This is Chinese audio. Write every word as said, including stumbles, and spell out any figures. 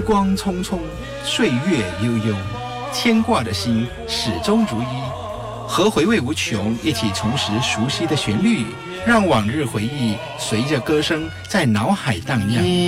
光匆匆，岁月悠悠，牵挂的心始终如一。和回味无穷一起重拾熟悉的旋律，让往日回忆随着歌声在脑海荡漾。